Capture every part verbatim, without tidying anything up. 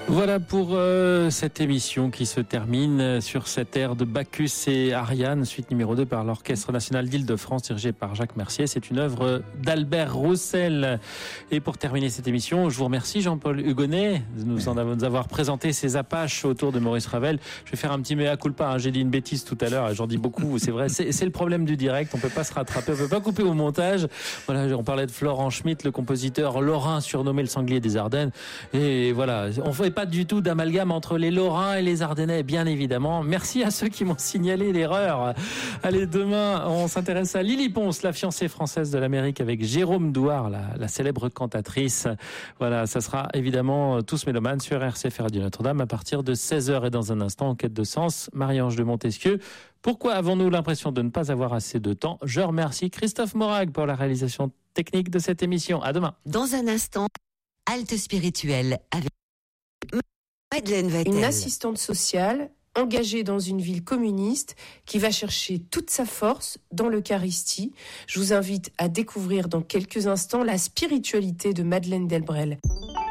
Voilà pour euh, cette émission qui se termine sur cette air de Bacchus et Ariane, suite numéro deux par l'Orchestre National d'Île-de-France, dirigé par Jacques Mercier. C'est une œuvre d'Albert Roussel. Et pour terminer cette émission, je vous remercie Jean-Paul Hugonnet de nous, en, de nous avoir présenté ces Apaches autour de Maurice Ravel. Je vais faire un petit mea culpa, hein. J'ai dit une bêtise tout à l'heure, j'en dis beaucoup, c'est vrai. C'est, c'est le problème du direct, on peut pas se rattraper, on peut pas couper au montage. Voilà, on parlait de Florent Schmitt, le compositeur lorrain surnommé le sanglier des Ardennes. Et voilà, on fait pas du tout d'amalgame entre les Lorrains et les Ardennais, bien évidemment. Merci à ceux qui m'ont signalé l'erreur. Allez, demain, on s'intéresse à Lily Pons, la fiancée française de l'Amérique, avec Jérôme Douard, la, la célèbre cantatrice. Voilà, ça sera évidemment Tous Mélomanes sur R C F Radio Notre-Dame à partir de seize heures. Et dans un instant, en quête de sens, Marie-Ange de Montesquieu. Pourquoi avons-nous l'impression de ne pas avoir assez de temps? Je remercie Christophe Morag pour la réalisation technique de cette émission. À demain. Dans un instant, halte spirituelle avec Madeleine Vatel. Une assistante sociale engagée dans une ville communiste qui va chercher toute sa force dans l'Eucharistie. Je vous invite à découvrir dans quelques instants la spiritualité de Madeleine Delbrel.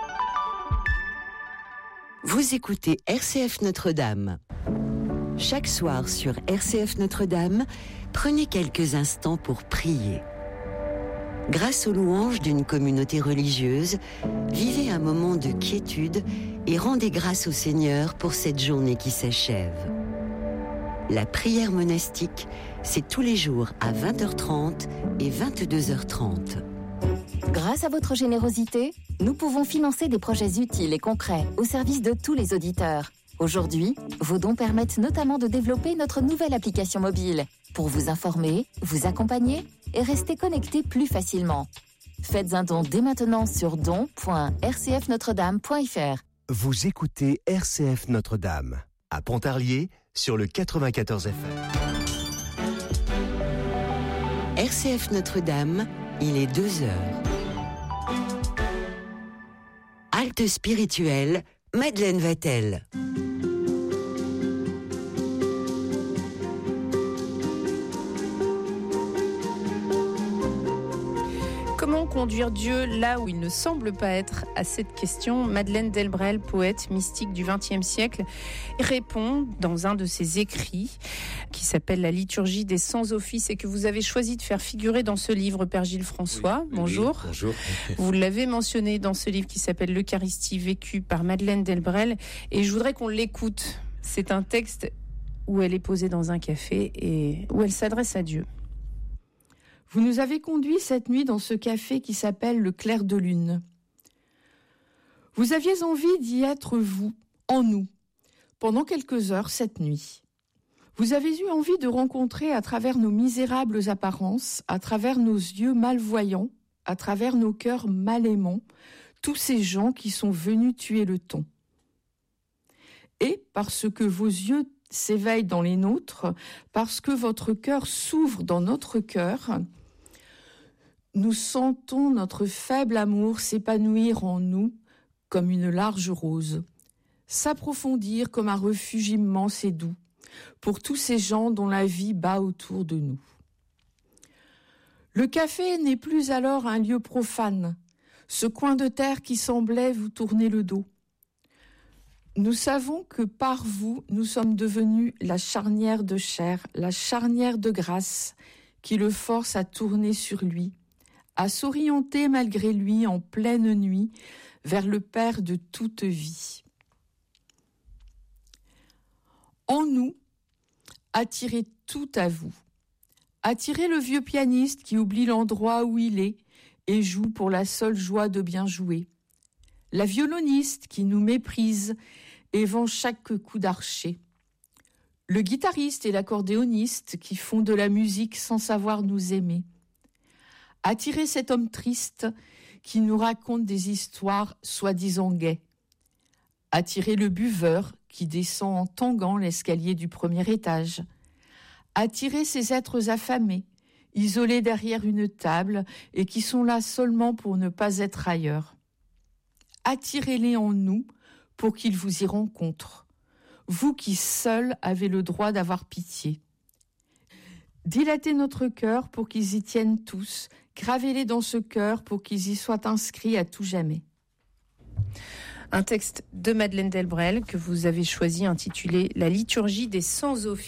Vous écoutez R C F Notre-Dame. Chaque soir sur R C F Notre-Dame, prenez quelques instants pour prier. Grâce aux louanges d'une communauté religieuse, vivez un moment de quiétude et rendez grâce au Seigneur pour cette journée qui s'achève. La prière monastique, c'est tous les jours à vingt heures trente et vingt-deux heures trente. Grâce à votre générosité, nous pouvons financer des projets utiles et concrets au service de tous les auditeurs. Aujourd'hui, vos dons permettent notamment de développer notre nouvelle application mobile pour vous informer, vous accompagner et rester connecté plus facilement. Faites un don dès maintenant sur don point r c f notre dame point f r. Vous écoutez R C F Notre-Dame, à Pontarlier, sur le quatre-vingt-quatorze F M. R C F Notre-Dame, il est deux heures. Halte spirituelle, Madeleine Vatel. Comment conduire Dieu là où il ne semble pas être? À cette question, Madeleine Delbrel, poète mystique du vingtième siècle, répond dans un de ses écrits qui s'appelle La liturgie des sans-office et que vous avez choisi de faire figurer dans ce livre, Père Gilles François. Oui, Bonjour. Oui, bonjour. Vous l'avez mentionné dans ce livre qui s'appelle L'Eucharistie vécue par Madeleine Delbrel et je voudrais qu'on l'écoute. C'est un texte où elle est posée dans un café et où elle s'adresse à Dieu. Vous nous avez conduits cette nuit dans ce café qui s'appelle le Clair de Lune. Vous aviez envie d'y être vous, en nous, pendant quelques heures cette nuit. Vous avez eu envie de rencontrer à travers nos misérables apparences, à travers nos yeux malvoyants, à travers nos cœurs mal aimants, tous ces gens qui sont venus tuer le ton. Et parce que vos yeux s'éveillent dans les nôtres, parce que votre cœur s'ouvre dans notre cœur, nous sentons notre faible amour s'épanouir en nous comme une large rose, s'approfondir comme un refuge immense et doux pour tous ces gens dont la vie bat autour de nous. Le café n'est plus alors un lieu profane, ce coin de terre qui semblait vous tourner le dos. Nous savons que par vous, nous sommes devenus la charnière de chair, la charnière de grâce qui le force à tourner sur lui, à s'orienter malgré lui en pleine nuit vers le Père de toute vie. En nous, attirez tout à vous. Attirez le vieux pianiste qui oublie l'endroit où il est et joue pour la seule joie de bien jouer. La violoniste qui nous méprise et vend chaque coup d'archet. Le guitariste et l'accordéoniste qui font de la musique sans savoir nous aimer. Attirez cet homme triste qui nous raconte des histoires soi-disant gaies. Attirez le buveur qui descend en tanguant l'escalier du premier étage. Attirez ces êtres affamés, isolés derrière une table et qui sont là seulement pour ne pas être ailleurs. Attirez-les en nous pour qu'ils vous y rencontrent, vous qui seuls avez le droit d'avoir pitié. Dilatez notre cœur pour qu'ils y tiennent tous, gravez-les dans ce cœur pour qu'ils y soient inscrits à tout jamais. Un texte de Madeleine Delbrel que vous avez choisi intitulé « La liturgie des sans-office ».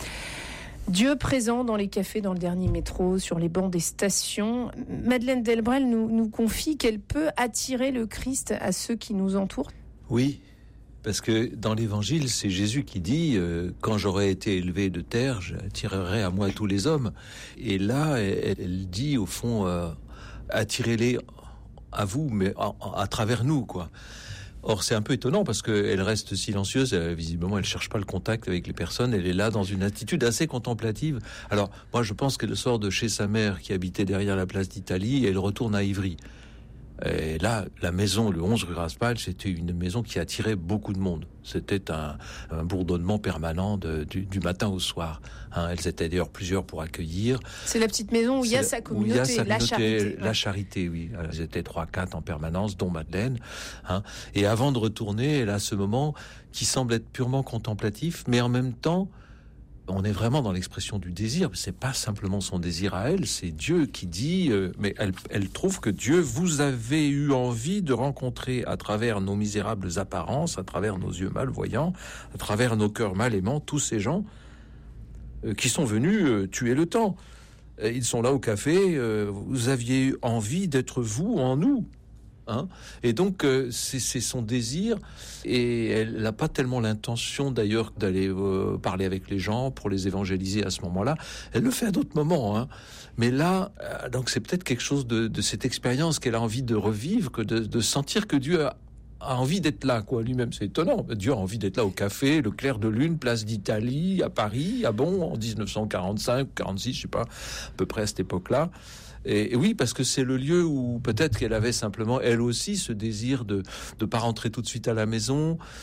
Dieu présent dans les cafés, dans le dernier métro, sur les bancs des stations. Madeleine Delbrel nous, nous confie qu'elle peut attirer le Christ à ceux qui nous entourent. Oui, parce que dans l'Évangile, c'est Jésus qui dit euh, « Quand j'aurai été élevé de terre, j'attirerai à moi tous les hommes ». Et là, elle, elle dit au fond euh, « Attirez-les à vous, mais à, à travers nous, quoi ». Or, c'est un peu étonnant parce qu'elle reste silencieuse. Euh, visiblement, elle cherche pas le contact avec les personnes. Elle est là dans une attitude assez contemplative. Alors, moi, je pense qu'elle sort de chez sa mère qui habitait derrière la place d'Italie et elle retourne à Ivry. Et là, la maison, le onze rue Raspail, c'était une maison qui attirait beaucoup de monde. C'était un, un bourdonnement permanent de, du, du matin au soir. Hein, elles étaient d'ailleurs plusieurs pour accueillir. C'est la petite maison où il y a sa communauté, il y a sa la communauté, charité. La charité, oui. Elles étaient trois, quatre en permanence, dont Madeleine. Hein. Et avant de retourner, elle a ce moment qui semble être purement contemplatif, mais en même temps, on est vraiment dans l'expression du désir. C'est pas simplement son désir à elle, c'est Dieu qui dit. Euh, mais elle, elle trouve que Dieu, vous avez eu envie de rencontrer à travers nos misérables apparences, à travers nos yeux malvoyants, à travers nos cœurs mal aimants, tous ces gens euh, qui sont venus euh, tuer le temps. Et ils sont là au café. Euh, vous aviez eu envie d'être vous en nous. Hein, et donc euh, c'est, c'est son désir, et elle n'a pas tellement l'intention d'ailleurs d'aller euh, parler avec les gens pour les évangéliser à ce moment-là. Elle le fait à d'autres moments, hein. Mais là, euh, donc c'est peut-être quelque chose de, de cette expérience qu'elle a envie de revivre, que de, de sentir que Dieu a, a envie d'être là, quoi. Lui-même, c'est étonnant. Dieu a envie d'être là au café, le clair de lune, place d'Italie, à Paris, à Bon, en dix-neuf cent quarante-cinq, quarante-six, je sais pas, à peu près à cette époque-là. Et oui, parce que c'est le lieu où peut-être qu'elle avait simplement, elle aussi, ce désir de ne pas rentrer tout de suite à la maison,